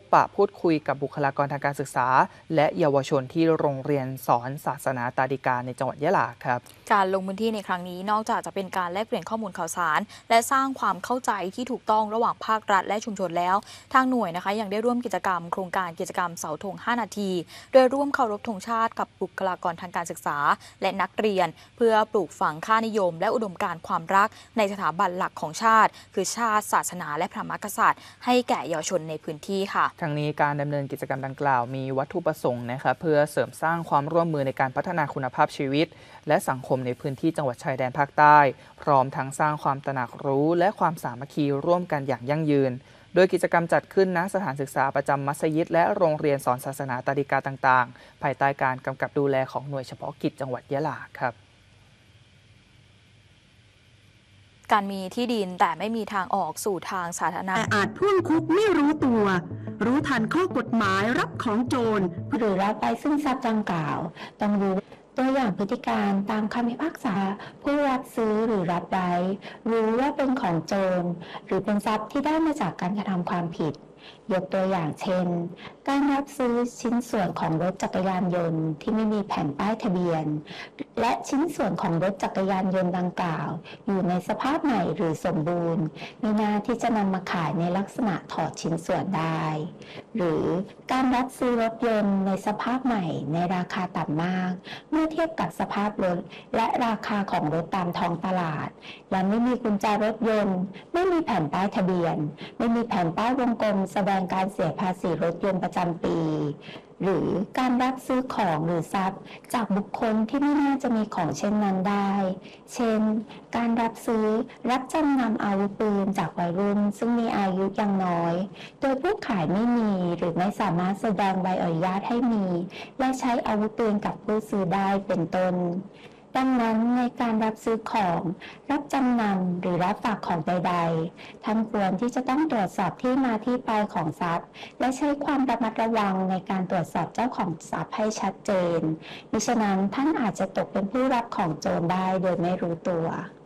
ปะพูดคุยกับบุคลากรทางการศึกษาและเยาวชนที่โรงเรียนสอนศาสนาตาดิกาในจังหวัดยะลาครับการลงพื้นที่ในครั้งนี้นอกจากจะเป็นการแลกเปลี่ยนข้อมูลข่าวสารและสร้างความเข้าใจที่ถูกต้องระหว่างภาครัฐและชุมชนแล้วทางหน่วยนะคะยังได้ร่วมกิจกรรมโครงการกิจกรรมเสาธง5 นาทีโดยร่วมเคารพธงชาติกับบุคลากรทางการศึกษาและนักเรียนเพื่อปลูกฝังค่านิยมและอุดมการณ์ความรักในสถาบันหลักของชาติคือชาติศาสนาและพระมหากษัตริย์ให้แก่เยาวชนในพื้นที่ค่ะทั้งนี้การดำเนินกิจกรรมดังกล่าวมีวัตถุประสงค์นะครับเพื่อเสริมสร้างความร่วมมือในการพัฒนาคุณภาพชีวิตและสังคมในพื้นที่จังหวัดชายแดนภาคใต้พร้อมทั้งสร้างความตระหนักรู้และความสามัคคีร่วมกันอย่างยั่งยืนโดยกิจกรรมจัดขึ้นณสถานศึกษาประจำมัสยิดและโรงเรียนสอนศาสนาตาดิกาต่างๆภายใต้การกำกับดูแลของหน่วยเฉพาะกิจจังหวัดยะลาครับการมีที่ดินแต่ไม่มีทางออกสู่ทางสาธารณะแต่อาจพ่วงคุกไม่รู้ตัวรู้ทันข้อกฎหมายรับของโจรหรือรับไปซึ่งทรัพย์ดังกล่าวต้องรู้ตัวอย่างพฤติการตามคำพิพากษาผู้รับซื้อหรือรับได้รู้ว่าเป็นของโจรหรือเป็นทรัพย์ที่ได้มาจากการกระทำความผิดยกตัวอย่างเช่นการรับซื้อชิ้นส่วนของรถจักรยานยนต์ที่ไม่มีแผ่นป้ายทะเบียนและชิ้นส่วนของรถจักรยานยนต์ดังกล่าวอยู่ในสภาพใหม่หรือสมบูรณ์มีหน้าที่จะนำมาขายในลักษณะถอดชิ้นส่วนได้หรือการรับซื้อรถยนต์ในสภาพใหม่ในราคาต่ำมากเมื่อเทียบกับสภาพรถและราคาของรถตามท้องตลาดและไม่มีกุญแจรถยนต์ไม่มีแผ่นป้ายทะเบียนไม่มีแผ่นป้ายวงกลมแสดงการเสียภาษีรถยนต์ประจำปีหรือการรับซื้อของหรือทรัพย์จากบุคคลที่ไม่น่าจะมีของเช่นนั้นได้เช่นการรับซื้อรับจำนำอาวุธปืนจากวัยรุ่นซึ่งมีอายุยังน้อยโดยผู้ขายไม่มีหรือไม่สามารถแสดงใบอนุญาตให้มีและใช้อาวุธปืนกับผู้ซื้อได้เป็นต้นดังนั้นในการรับซื้อของรับจำนำหรือรับฝากของใดๆท่านควรที่จะต้องตรวจสอบที่มาที่ไปของทรัพย์และใช้ความระมัดระวังในการตรวจสอบเจ้าของทรัพย์ให้ชัดเจนมิฉะนั้นท่านอาจจะตกเป็นผู้รับของโจรได้โดยไม่รู้ตัว